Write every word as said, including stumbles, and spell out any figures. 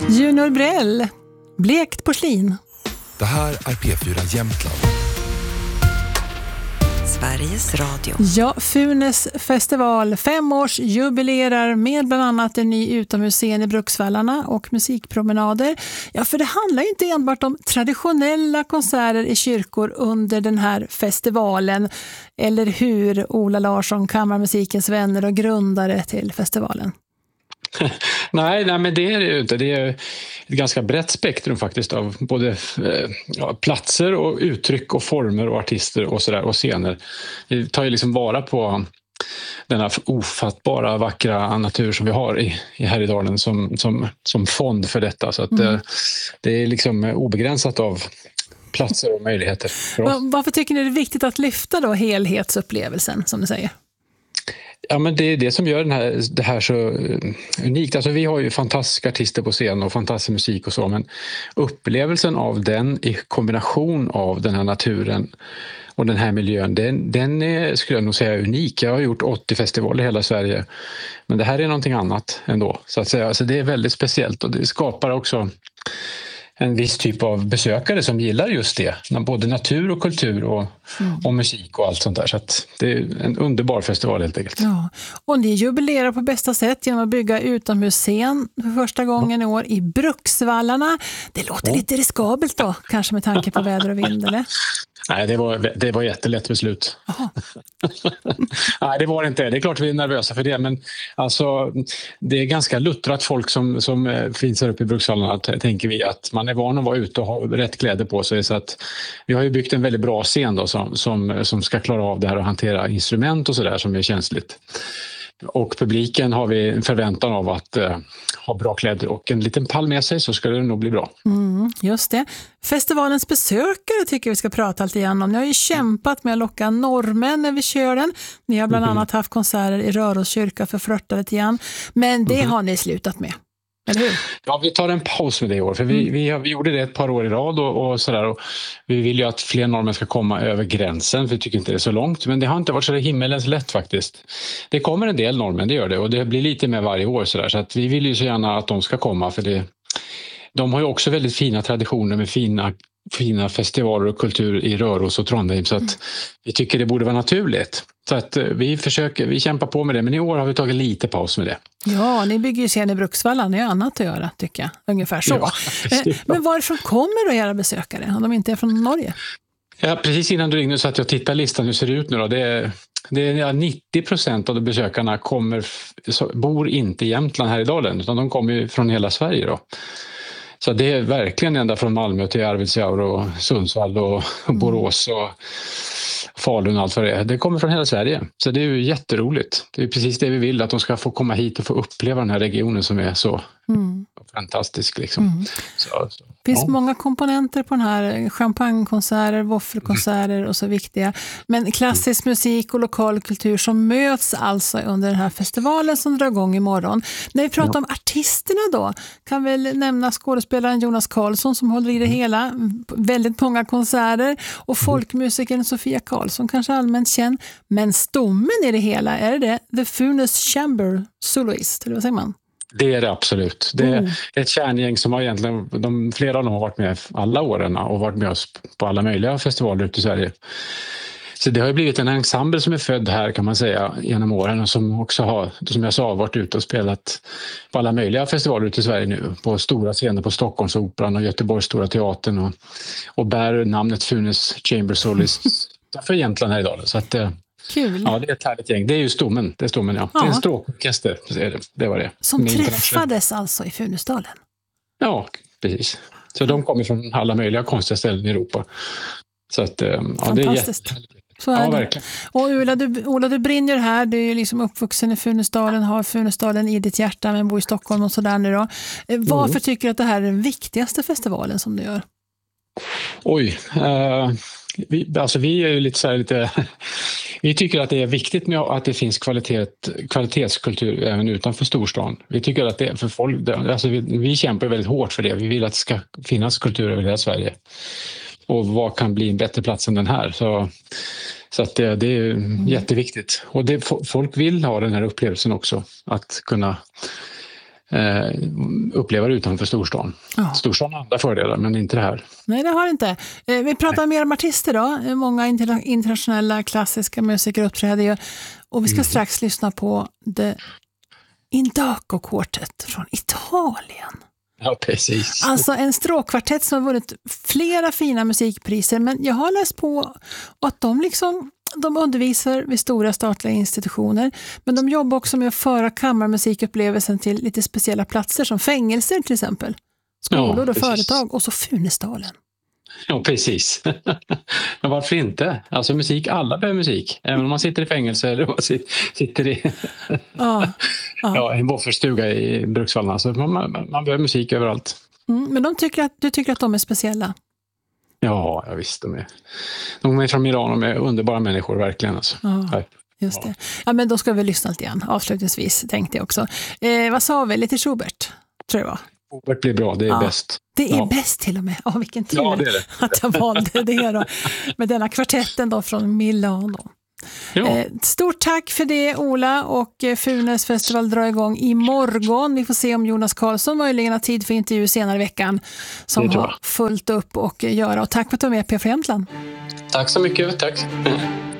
Juno Brell, blekt porslin. Det här är P fyra Jämtland. Sveriges Radio. Ja, Funes festival fem års jubilerar med bland annat en ny utomhusscen i Bruksvallarna och musikpromenader. Ja, för det handlar ju inte enbart om traditionella konserter i kyrkor under den här festivalen. Eller hur, Ola Larsson, kammarmusikens vänner och grundare till festivalen? nej, nej, men det är det ju inte. Det är ett ganska brett spektrum faktiskt av både eh, ja, platser och uttryck och former och artister och sådär och scener. Vi tar ju liksom vara på den här ofattbara vackra natur som vi har i, i Härjedalen som, som, som fond för detta. Så att mm. eh, det är liksom obegränsat av platser och möjligheter för oss. Varför tycker ni det är viktigt att lyfta då helhetsupplevelsen, som du säger? Ja, men det är det som gör den här, det här så unikt. Alltså, vi har ju fantastiska artister på scen och fantastisk musik och så, men upplevelsen av den i kombination av den här naturen och den här miljön, den, den är, skulle jag nog säga, unik. Jag har gjort åttio festivaler i hela Sverige, men det här är någonting annat ändå. Så att säga. Alltså, det är väldigt speciellt och det skapar också en viss typ av besökare som gillar just det. Både natur och kultur och, mm. och musik och allt sånt där. Så att det är en underbar festival helt enkelt. Ja. Och ni jubilerar på bästa sätt genom att bygga utomhusscen för första gången ja. i år i Bruksvallarna. Det låter ja. lite riskabelt då, kanske med tanke på väder och vind, eller? Nej, det var, det var jättelätt beslut. Nej, det var det inte. Det är klart vi är nervösa för det, men alltså, det är ganska luttrat folk som, som finns här uppe i Bruksvallarna, tänker vi, att man är van att vara ute och ha rätt kläder på sig. Så att vi har ju byggt en väldigt bra scen då, som, som, som ska klara av det här och hantera instrument och sådär som är känsligt. Och publiken har vi en förväntan av att eh, ha bra kläder och en liten pall med sig, så ska det nog bli bra. Mm, just det. Festivalens besökare tycker vi ska prata lite grann om. Ni har ju kämpat med att locka norrmän när vi kör den. Ni har bland mm. annat haft konserter i Röros kyrka för att flörta lite grann. Men det mm. har ni slutat med. Eller hur? Ja, vi tar en paus med det i år. För vi, mm. vi, vi gjorde det ett par år i rad och, och sådär. Och vi vill ju att fler norrmän ska komma över gränsen, för vi tycker inte det är så långt. Men det har inte varit så himmelens lätt faktiskt. Det kommer en del norrmän, det gör det. Och det blir lite mer varje år sådär. Så att vi vill ju så gärna att de ska komma. För det, de har ju också väldigt fina traditioner med fina, fina festivaler och kultur i Röros och Trondheim. Så att mm. vi tycker det borde vara naturligt. Så att vi försöker, vi kämpar på med det, men i år har vi tagit lite paus med det. Ja, ni bygger ju scen i Bruksvallarna, ni har annat att göra, tycker jag. Ungefär så. Ja, men varifrån kommer då era besökare, om de inte är från Norge? Ja, precis innan du ringde så att jag tittar listan, hur ser det ut nu då? Det är, det är nittio procent av de besökarna kommer, bor inte i Jämtland här i dalen, utan de kommer ju från hela Sverige då. Så det är verkligen ända från Malmö till Arvidsjaur och Sundsvall och mm. Borås och Falun och allt vad det är. Det kommer från hela Sverige. Så det är ju jätteroligt. Det är precis det vi vill, att de ska få komma hit och få uppleva den här regionen som är så mm. fantastisk. Liksom. Mm. Så, så, det finns ja. många komponenter på den här. Champagnekonserter, våffelkonserter och så viktiga. Men klassisk mm. musik och lokal kultur som möts alltså under den här festivalen som drar igång imorgon. När vi pratar ja. om artisterna då, kan vi nämna skådespelaren Jonas Karlsson som håller i det hela. Väldigt många konserter. Och folkmusikern Sofia Karlsson, kanske allmänt känd. Men stommen i det hela, är det The Funes Chamber Soloist, eller vad säger man? Det är det absolut. Det är mm. ett kärngäng som har egentligen, de, flera av dem har varit med alla åren och varit med oss på alla möjliga festivaler ute i Sverige. Så det har ju blivit en ensemble som är född här, kan man säga, genom åren, och som också har, som jag sa, varit ute och spelat på alla möjliga festivaler ute i Sverige nu, på stora scener på Stockholmsoperan och Göteborgs Stora Teatern, och, och bär namnet Funes Chamber Soloist för Jämtland här idag. Så att kul. Ja, det är ett härligt gäng. Det är ju stommen, det är stommen, ja. ja. Det är en stråkorkester, det, det var det. Som träffades alltså i Funäsdalen. Ja, precis. Så de kommer från alla möjliga konstiga ställen i Europa. Så att, ja, det är jättehärligt. Så är ja, det. Verkligen. Och Ola du, Ola, du brinner här. Du är ju liksom uppvuxen i Funäsdalen, har Funäsdalen i ditt hjärta, men bor i Stockholm och sådär nu då. Varför mm. tycker du att det här är den viktigaste festivalen som du gör? Oj, uh, vi, alltså vi är ju lite så här lite... Vi tycker att det är viktigt med att det finns kvalitet, kvalitetskultur även utanför storstan. Vi tycker att det för folk, alltså vi, vi kämpar väldigt hårt för det. Vi vill att det ska finnas kultur över hela Sverige. Och vad kan bli en bättre plats än den här? Så, så att det, det är mm. jätteviktigt. Och det, folk vill ha den här upplevelsen också. Att kunna eh, uppleva det utanför storstan. Ja. Storstan har andra fördelar, men inte det här. Nej, det har det inte. Eh, vi pratar Nej. mer om artister då. Många inter- internationella klassiska musiker uppträder ju. Och vi ska mm. strax lyssna på The Indaco Quartet från Italien. Ja, precis. Alltså en stråkkvartett som har vunnit flera fina musikpriser, men jag har läst på att de liksom de undervisar vid stora statliga institutioner, men de jobbar också med att föra kammarmusikupplevelsen till lite speciella platser som fängelser till exempel, skolor ja, och företag och så Funäsdalen. Ja, precis. Men varför inte? Alltså musik, alla behöver musik. Även om man sitter i fängelse eller man sitter i ja, ja. Ja, en våffelstuga i Bruksvallarna. Så man, man, man behöver musik överallt. Mm, men de tycker att, du tycker att de är speciella? Ja, jag visst. De är, de är från Iran och de är underbara människor, verkligen. Alltså. Ja, just det. Ja, men då ska vi lyssna lite igen, avslutningsvis, tänkte jag också. Eh, vad sa vi? Lite Schubert, tror jag var. Schubert blir bra, det är ja, bäst. Det är ja. bäst till och med. Ja, vilken tur ja, det är det. att jag valde det då. Med denna kvartetten då från Milano. Ja. Eh, stort tack för det, Ola, och Funäs festival drar igång imorgon. Vi får se om Jonas Karlsson möjligen har tid för intervju senare i veckan som har fullt upp och göra. Och tack för att du var med, P fyra Jämtland. Tack så mycket, tack.